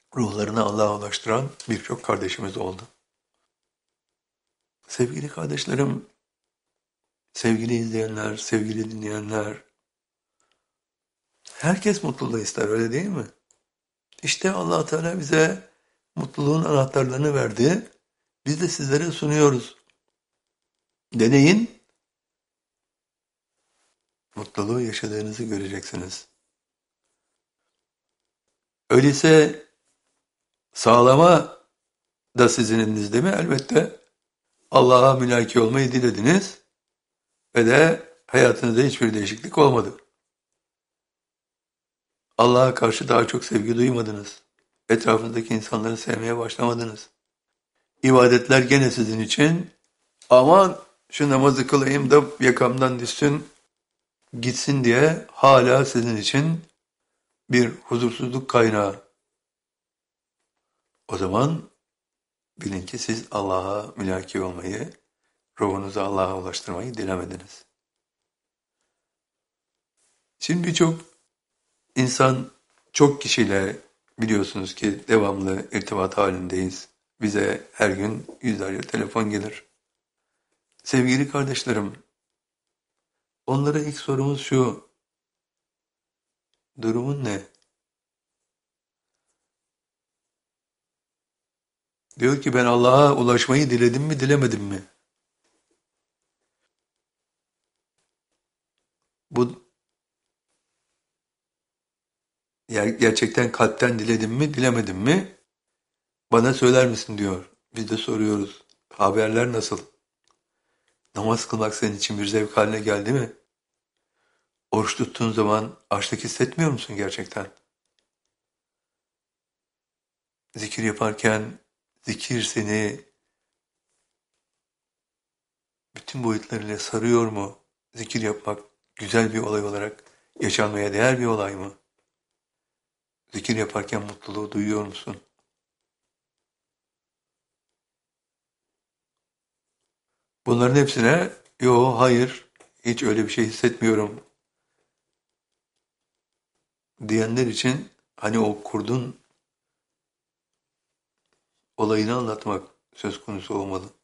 ruhlarını Allah'a ulaştıran birçok kardeşimiz oldu. Sevgili kardeşlerim, sevgili izleyenler, sevgili dinleyenler, herkes mutluluğu ister, öyle değil mi? İşte Allah Teala bize mutluluğun anahtarlarını verdi. Biz de sizlere sunuyoruz. Deneyin, mutluluğu yaşadığınızı göreceksiniz. Öyleyse sağlama da sizin elinizde mi? Elbette. Allah'a mülaki olmayı dilediniz ve de hayatınızda hiçbir değişiklik olmadı. Allah'a karşı daha çok sevgi duymadınız. Etrafınızdaki insanları sevmeye başlamadınız. İbadetler gene sizin için, aman şu namazı kılayım da yakamdan düşsün, gitsin diye hala sizin için bir huzursuzluk kaynağı. O zaman bilin ki siz Allah'a mülaki olmayı, ruhunuzu Allah'a ulaştırmayı dilemediniz. Şimdi birçok insan, çok kişiyle biliyorsunuz ki devamlı irtibat halindeyiz. Bize her gün yüzlerce telefon gelir. Sevgili kardeşlerim, onlara ilk sorumuz şu: durumun ne? Diyor ki ben Allah'a ulaşmayı diledim mi, dilemedim mi? Bu gerçekten kalpten diledim mi, dilemedim mi? Bana söyler misin diyor. Biz de soruyoruz. Haberler nasıl? Namaz kılmak senin için bir zevk haline geldi mi? Oruç tuttuğun zaman açlık hissetmiyor musun gerçekten? Zikir yaparken zikir seni bütün boyutlarıyla sarıyor mu? Zikir yapmak güzel bir olay olarak yaşanmaya değer bir olay mı? Zikir yaparken mutluluğu duyuyor musun? Bunların hepsine yo, hayır, hiç öyle bir şey hissetmiyorum diyenler için hani o kurdun olayını anlatmak söz konusu olmalı.